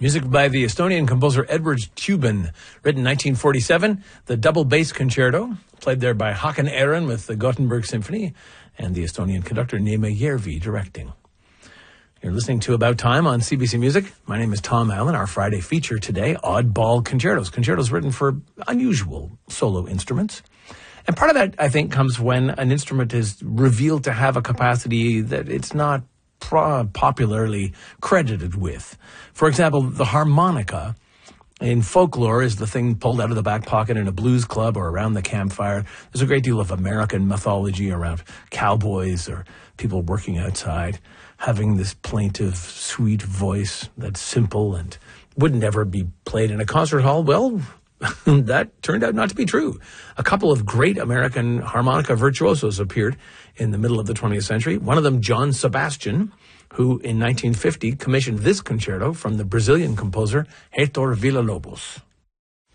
Music by the Estonian composer Edward Tubin, written 1947. The double bass concerto, played there by Håkan Aaron with the Gothenburg Symphony, and the Estonian conductor Neeme Järvi directing. You're listening to About Time on CBC Music. My name is Tom Allen. Our Friday feature today, Oddball Concertos. Concertos written for unusual solo instruments. And part of that, I think, comes when an instrument is revealed to have a capacity that it's not popularly credited with. For example, the harmonica in folklore is the thing pulled out of the back pocket in a blues club or around the campfire. There's a great deal of American mythology around cowboys or people working outside, having this plaintive, sweet voice that's simple and would never be played in a concert hall. Well, that turned out not to be true. A couple of great American harmonica virtuosos appeared in the middle of the 20th century. One of them, John Sebastian, who in 1950 commissioned this concerto from the Brazilian composer Heitor Villa-Lobos.